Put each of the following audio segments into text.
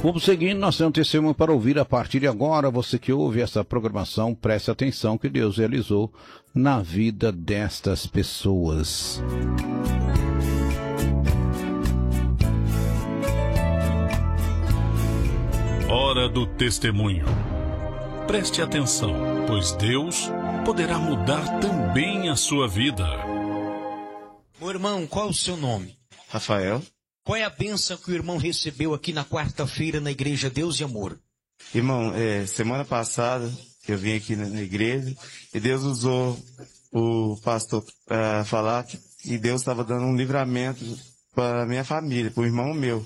Vamos seguindo, nós temos um testemunho para ouvir a partir de agora. Você que ouve essa programação, preste atenção que Deus realizou na vida destas pessoas. Hora do testemunho. Preste atenção, pois Deus poderá mudar também a sua vida. Meu irmão, qual é o seu nome? Rafael. Qual é a bênção que o irmão recebeu aqui na quarta-feira na Igreja Deus e Amor? Irmão, semana passada eu vim aqui na igreja e Deus usou o pastor para falar que Deus estava dando um livramento para minha família, para o irmão meu.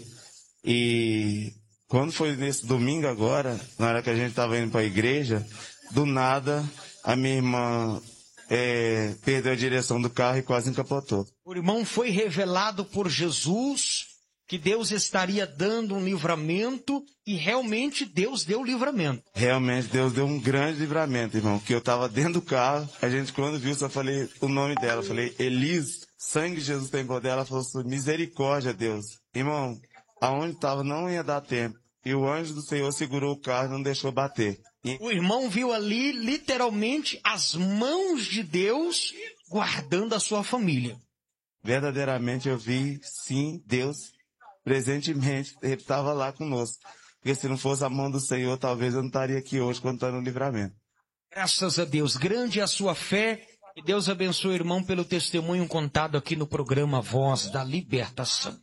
E quando foi nesse domingo agora, na hora que a gente estava indo para a igreja, do nada a minha irmã perdeu a direção do carro e quase encapotou. O irmão foi revelado por Jesus que Deus estaria dando um livramento e realmente Deus deu o livramento. Realmente Deus deu um grande livramento, irmão, que eu estava dentro do carro, a gente quando viu só falei o nome dela, falei Elis, sangue de Jesus tem poder, ela falou assim, misericórdia Deus. Irmão, aonde estava não ia dar tempo e o anjo do Senhor segurou o carro e não deixou bater. O irmão viu ali literalmente as mãos de Deus guardando a sua família. Verdadeiramente eu vi, sim, Deus presentemente, ele estava lá conosco. Porque se não fosse a mão do Senhor, talvez eu não estaria aqui hoje contando o livramento. Graças a Deus, grande é a sua fé. E Deus abençoe o irmão pelo testemunho contado aqui no programa Voz da Libertação.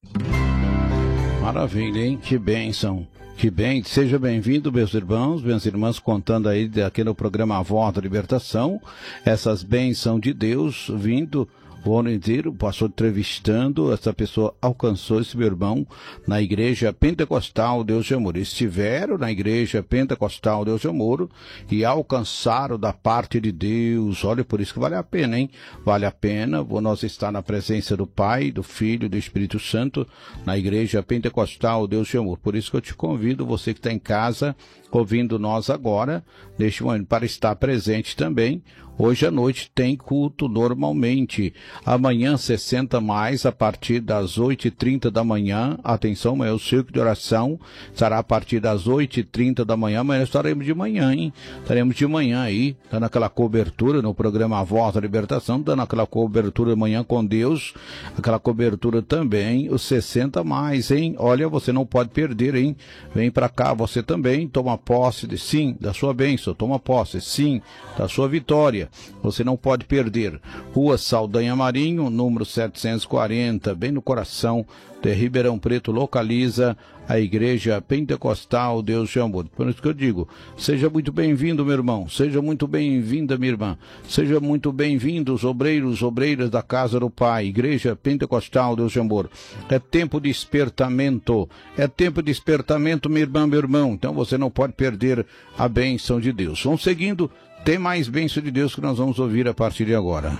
Maravilha, hein? Que bênção. Que bem, seja bem-vindo, meus irmãos, minhas irmãs, contando aí aqui no programa Voz da Libertação, essas bênçãos de Deus vindo o ano inteiro, o pastor entrevistando, essa pessoa alcançou esse meu irmão na igreja pentecostal Deus de Amor. Estiveram na igreja pentecostal Deus de Amor e alcançaram da parte de Deus. Olha, por isso que vale a pena, hein? Vale a pena nós estar na presença do Pai, do Filho e do Espírito Santo na igreja pentecostal Deus de Amor. Por isso que eu te convido, você que está em casa, ouvindo nós agora, neste momento, para estar presente também. Hoje à noite tem culto normalmente. Amanhã 60 mais, a partir das 8h30 da manhã. Atenção, amanhã o círculo de oração será a partir das 8h30 da manhã. Amanhã estaremos de manhã, hein? Estaremos de manhã aí, dando aquela cobertura no programa Voz da Libertação, dando aquela cobertura amanhã com Deus, aquela cobertura também, os 60 mais, hein? Olha, você não pode perder, hein? Vem pra cá, você também, toma posse, sim, da sua bênção, toma posse, sim, da sua vitória. Você não pode perder. Rua Saldanha Marinho, número 740, bem no coração de Ribeirão Preto, localiza a Igreja Pentecostal Deus de Amor. Por isso que eu digo, seja muito bem-vindo, meu irmão, seja muito bem-vinda, minha irmã, seja muito bem-vindos, obreiros, obreiras da Casa do Pai, Igreja Pentecostal Deus de Amor. É tempo de despertamento, minha irmã, meu irmão, então você não pode perder a bênção de Deus. Vamos seguindo, tem mais bênção de Deus que nós vamos ouvir a partir de agora.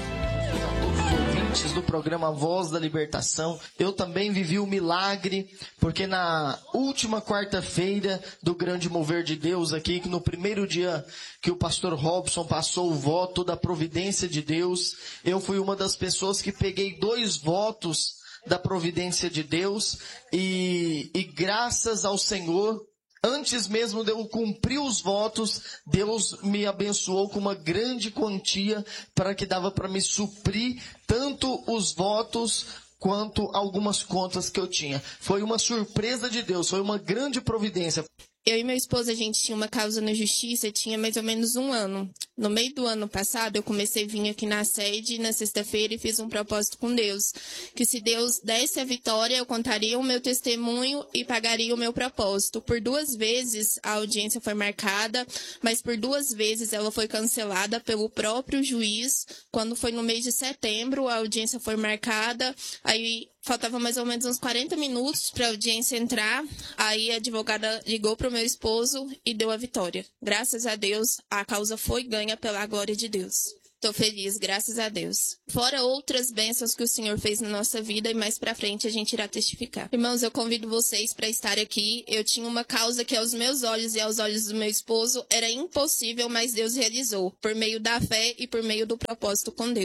Do programa Voz da Libertação, eu também vivi o milagre, porque na última quarta-feira do grande mover de Deus aqui, que no primeiro dia que o pastor Robson passou o voto da providência de Deus, eu fui uma das pessoas que peguei 2 votos da providência de Deus e graças ao Senhor, antes mesmo de eu cumprir os votos, Deus me abençoou com uma grande quantia para que dava para me suprir tanto os votos quanto algumas contas que eu tinha. Foi uma surpresa de Deus, foi uma grande providência. Eu e meu esposo, a gente tinha uma causa na justiça, tinha mais ou menos 1 ano. No meio do ano passado, eu comecei a vir aqui na sede, na sexta-feira, e fiz um propósito com Deus. Que se Deus desse a vitória, eu contaria o meu testemunho e pagaria o meu propósito. Por 2 vezes, a audiência foi marcada, mas por 2 vezes ela foi cancelada pelo próprio juiz. Quando foi no mês de setembro, a audiência foi marcada, aí faltava mais ou menos uns 40 minutos para a audiência entrar. Aí a advogada ligou para o meu esposo e deu a vitória. Graças a Deus, a causa foi ganha pela glória de Deus. Estou feliz, graças a Deus. Fora outras bênçãos que o Senhor fez na nossa vida e mais pra frente a gente irá testificar. Irmãos, eu convido vocês para estar aqui. Eu tinha uma causa que aos meus olhos e aos olhos do meu esposo era impossível, mas Deus realizou, por meio da fé e por meio do propósito com Deus.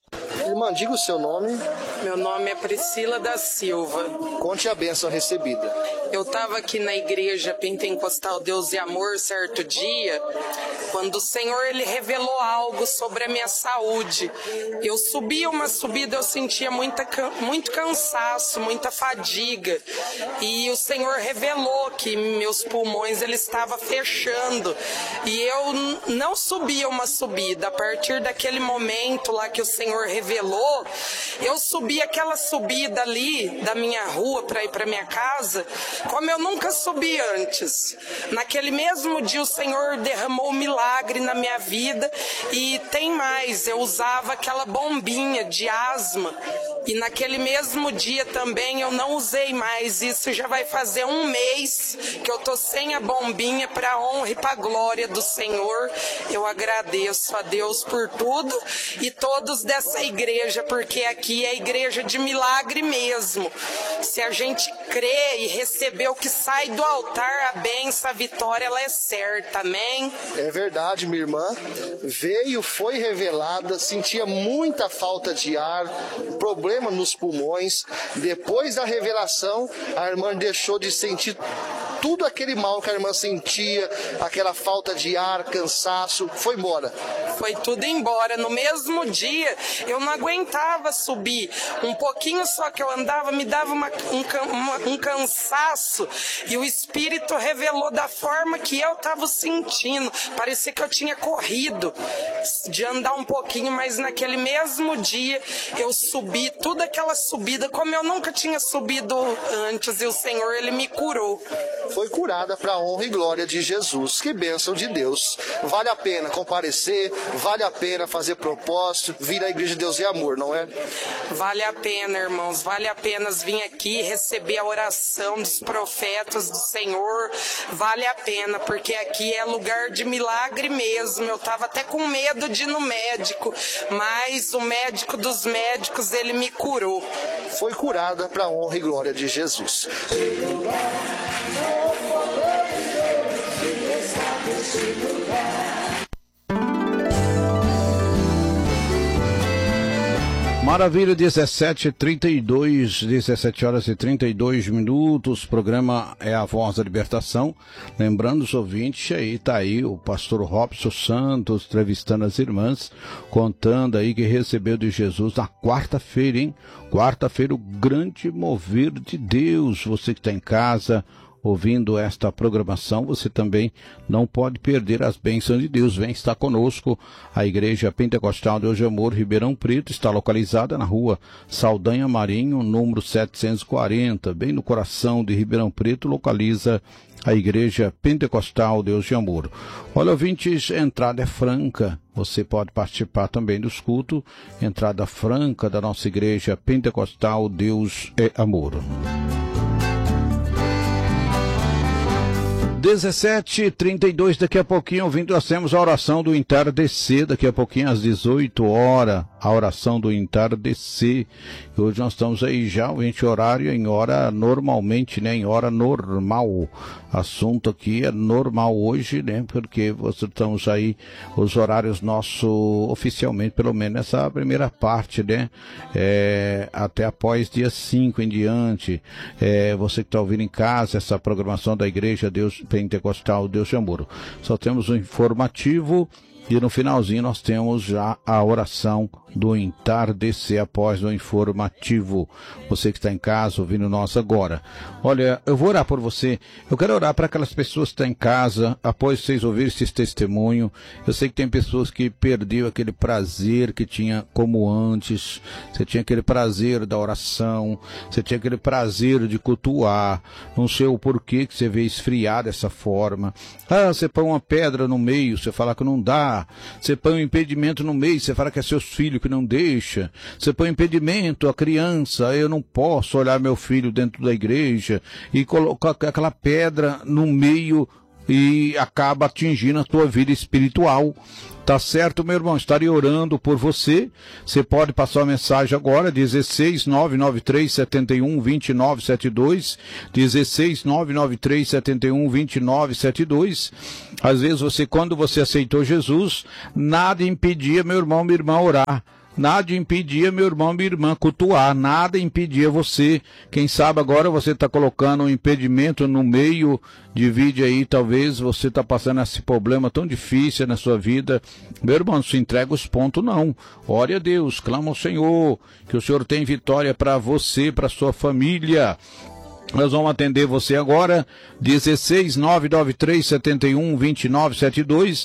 Irmã, diga o seu nome. Meu nome é Priscila da Silva. Conte a bênção recebida. Eu estava aqui na igreja Pentecostal Deus e Amor certo dia, quando o Senhor ele revelou algo sobre a minha saúde. Eu subi uma subida, eu sentia muito cansaço, muita fadiga. E o Senhor revelou que meus pulmões ele estava fechando. E eu não subia uma subida. A partir daquele momento lá que o Senhor revelou, eu subi aquela subida ali da minha rua para ir para minha casa, como eu nunca subi antes. Naquele mesmo dia o Senhor derramou um milagre na minha vida. E tem mais, eu usava aquela bombinha de asma e naquele mesmo dia também eu não usei mais. Isso já vai fazer 1 mês que eu tô sem a bombinha, para a honra e para a glória do Senhor. Eu agradeço a Deus por tudo e todos dessa igreja, porque aqui é a igreja de milagre mesmo. Se a gente crê e receber o que sai do altar, a bênção, a vitória, ela é certa, amém? É verdade, minha irmã. Veio, foi revelada, sentia muita falta de ar, problema nos pulmões. Depois da revelação, a irmã deixou de sentir tudo aquele mal que a irmã sentia, aquela falta de ar, cansaço, foi embora. Foi tudo embora. No mesmo dia, eu não aguentava subir. Um pouquinho só que eu andava, me dava um cansaço. E o Espírito revelou da forma que eu estava sentindo. Parecia que eu tinha corrido de andar um pouquinho, mas naquele mesmo dia eu subi, toda aquela subida, como eu nunca tinha subido antes. E o Senhor, ele me curou. Foi curada para a honra e glória de Jesus. Que bênção de Deus. Vale a pena comparecer, vale a pena fazer propósito, vir à Igreja de Deus e Amor, não é? Vale a pena, irmãos, vale a pena vir aqui receber a oração dos profetas do Senhor. Vale a pena, porque aqui é lugar de milagre mesmo. Eu estava até com medo de ir no médico, mas o médico dos médicos, ele me curou. Foi curada para a honra e glória de Jesus. Maravilha, 17h32, 17 horas e 32 minutos, o programa é a Voz da Libertação. Lembrando os ouvintes, aí tá aí o pastor Robson Santos entrevistando as irmãs, contando aí que recebeu de Jesus na quarta-feira, hein? Quarta-feira, o grande mover de Deus. Você que está em casa ouvindo esta programação, você também não pode perder as bênçãos de Deus. Vem estar conosco. A Igreja Pentecostal Deus de Amor, Ribeirão Preto, está localizada na rua Saldanha Marinho, número 740, bem no coração de Ribeirão Preto, localiza a Igreja Pentecostal Deus de Amor. Olha, ouvintes, a entrada é franca. Você pode participar também dos cultos. Entrada franca da nossa Igreja Pentecostal Deus é Amor. 17h32, daqui a pouquinho, ouvindo, nós temos a oração do entardecer, daqui a pouquinho às 18 horas, a oração do entardecer. Hoje nós estamos aí já, ouvinte, horário em hora normalmente, né, em hora normal. Assunto aqui é normal hoje, né, porque estamos aí, os horários nossos, oficialmente, pelo menos essa primeira parte, né, até após dia 5 em diante. Você que está ouvindo em casa, essa programação da Igreja Deus Pentecostal Deus de Amor. Só temos um informativo e no finalzinho nós temos já a oração do entardecer após o informativo. Você que está em casa ouvindo nós agora. Olha, eu vou orar por você. Eu quero orar para aquelas pessoas que estão em casa, após vocês ouvirem esse testemunho. Eu sei que tem pessoas que perderam aquele prazer que tinha como antes. Você tinha aquele prazer da oração, você tinha aquele prazer de cultuar. Não sei o porquê que você veio esfriar dessa forma. Você põe uma pedra no meio, você fala que não dá. Você põe um impedimento no meio, você fala que é seus filhos que não deixa. Você põe impedimento à criança, eu não posso olhar meu filho dentro da igreja, e colocar aquela pedra no meio e acaba atingindo a tua vida espiritual. Tá certo, meu irmão? Estarei orando por você. Você pode passar uma mensagem agora, 16993712972, 16993712972. Às vezes quando você aceitou Jesus, nada impedia, meu irmão, minha irmã, orar. nada impedia meu irmão, minha irmã cultuar, nada impedia você. Quem sabe agora você está colocando um impedimento no meio de vídeo aí, talvez você está passando esse problema tão difícil na sua vida. Meu irmão, não se entrega os pontos não. Ore a Deus, clama ao Senhor, que o Senhor tem vitória para você, para sua família. Nós vamos atender você agora, 16993712972,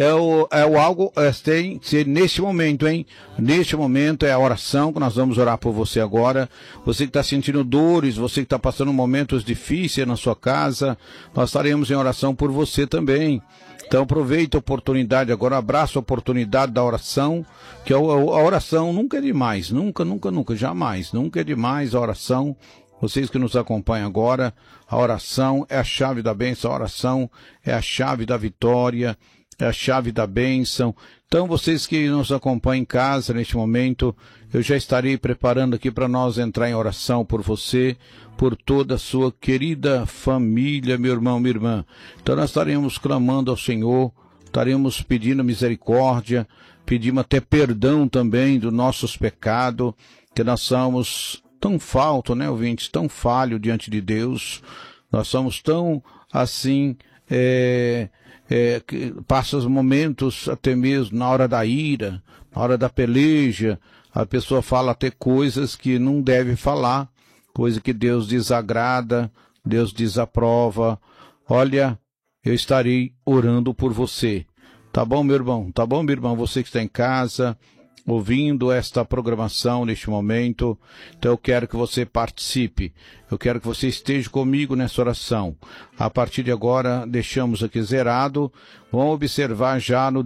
tem que ser neste momento, hein? Neste momento é a oração que nós vamos orar por você agora. Você que está sentindo dores, você que está passando momentos difíceis na sua casa, nós estaremos em oração por você também. Então aproveita a oportunidade agora, abraça a oportunidade da oração, que a oração nunca é demais, nunca, jamais, nunca é demais a oração. Vocês que nos acompanham agora, a oração é a chave da bênção, a oração é a chave da vitória, é a chave da bênção. Então, vocês que nos acompanham em casa neste momento, eu já estarei preparando aqui para nós entrar em oração por você, por toda a sua querida família, meu irmão, minha irmã. Então, nós estaremos clamando ao Senhor, estaremos pedindo misericórdia, pedimos até perdão também dos nossos pecados, que nós somos tão falto, né, ouvintes, tão falho diante de Deus, nós somos tão, assim, passa os momentos até mesmo na hora da ira, na hora da peleja, a pessoa fala até coisas que não deve falar, coisa que Deus desagrada, Deus desaprova. Olha, eu estarei orando por você, tá bom, meu irmão? Tá bom, minha irmã? Você que está em casa, ouvindo esta programação neste momento, então eu quero que você participe, eu quero que você esteja comigo nessa oração. A partir de agora, deixamos aqui zerado, vão observar já no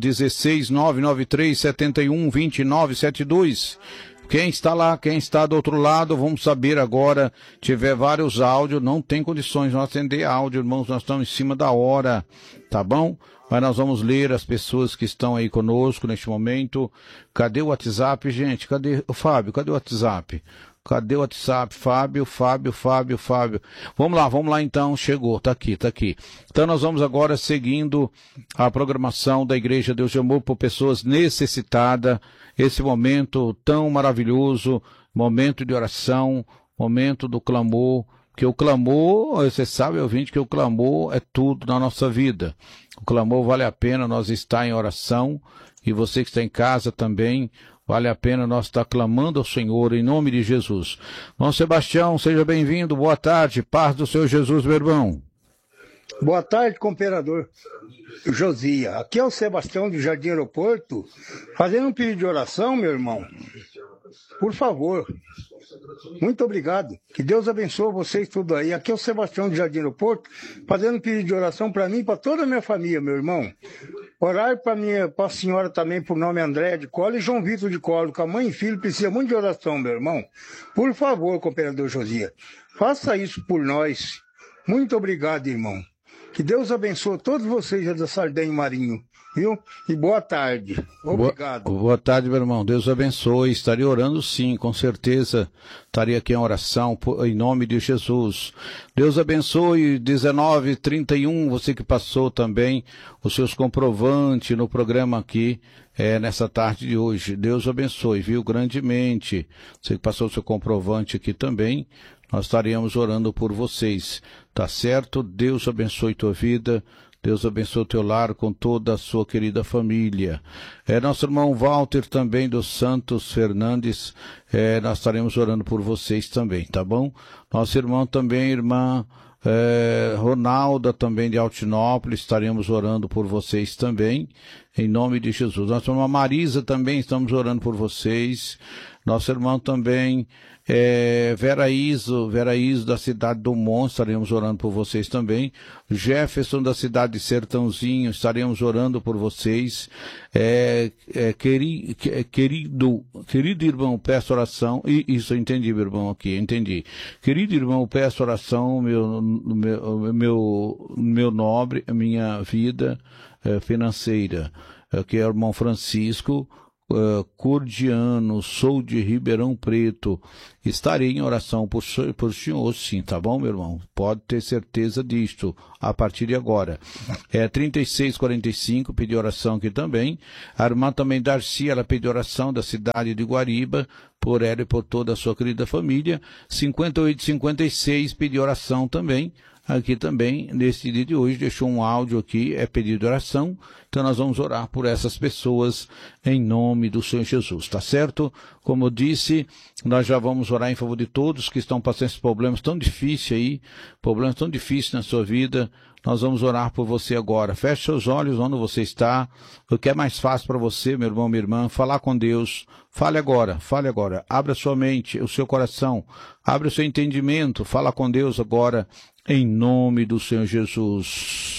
16993712972, quem está lá, quem está do outro lado, vamos saber agora, tiver vários áudios, não tem condições de não atender áudio, irmãos, nós estamos em cima da hora, tá bom? Mas nós vamos ler as pessoas que estão aí conosco neste momento. Cadê o WhatsApp, gente? Cadê o Fábio? Cadê o WhatsApp? Cadê o WhatsApp? Fábio. Vamos lá então, chegou, tá aqui. Então nós vamos agora seguindo a programação da Igreja Deus de Amor por pessoas necessitadas, esse momento tão maravilhoso, momento de oração, momento do clamor, que o clamor, você sabe, ouvinte, que o clamor é tudo na nossa vida. O clamor vale a pena nós estar em oração, e você que está em casa também, vale a pena nós estar clamando ao Senhor em nome de Jesus. Irmão Sebastião, seja bem-vindo, boa tarde, paz do Senhor Jesus, meu irmão. Boa tarde, comperador Josia. Aqui é o Sebastião do Jardim Aeroporto, fazendo um pedido de oração, meu irmão. Por favor. Muito obrigado. Que Deus abençoe vocês tudo aí. Aqui é o Sebastião do Jardim Aeroporto, fazendo um pedido de oração para mim e para toda a minha família, meu irmão. Orar para a senhora também, por nome André de Colo e João Vitor de Colo, que a mãe e filho precisa muito de oração, meu irmão. Por favor, comperador Josia, faça isso por nós. Muito obrigado, irmão. Que Deus abençoe todos vocês da Sardenha Marinho. Viu? E boa tarde. Obrigado. Boa tarde, meu irmão. Deus abençoe. Estarei orando sim, com certeza. Estarei aqui em oração em nome de Jesus. Deus abençoe. 19h31, você que passou também os seus comprovantes no programa aqui, nessa tarde de hoje. Deus abençoe, viu? Grandemente. Você que passou o seu comprovante aqui também, nós estaremos orando por vocês. Tá certo? Deus abençoe tua vida. Deus abençoe o teu lar com toda a sua querida família. Nosso irmão Walter também dos Santos Fernandes, nós estaremos orando por vocês também, tá bom? Nosso irmão também, irmã Ronalda também de Altinópolis, estaremos orando por vocês também, em nome de Jesus. Nossa irmã Marisa também, estamos orando por vocês. Nosso irmão também, Vera Iso da cidade do Monte, estaremos orando por vocês também. Jefferson da cidade de Sertãozinho, estaremos orando por vocês. Querido irmão, peço oração. Isso, eu entendi, meu irmão, aqui, entendi. Querido irmão, peço oração, meu nobre, minha vida financeira. Que é o irmão Francisco Cordiano, sou de Ribeirão Preto, estarei em oração por o senhor, sim, tá bom, meu irmão? Pode ter certeza disto, a partir de agora. 3645, pedi oração aqui também. A irmã também Darcy, ela pediu oração da cidade de Guariba, por ela e por toda a sua querida família. 5856, pedi oração também. Aqui também, nesse dia de hoje, deixou um áudio aqui, pedido de oração. Então nós vamos orar por essas pessoas em nome do Senhor Jesus, tá certo? Como eu disse, nós já vamos orar em favor de todos que estão passando esses problemas tão difíceis aí, problemas tão difíceis na sua vida. Nós vamos orar por você agora. Feche seus olhos onde você está. O que é mais fácil para você, meu irmão, minha irmã, falar com Deus. Fale agora, fale agora. Abra sua mente, o seu coração. Abra o seu entendimento. Fala com Deus agora, em nome do Senhor Jesus.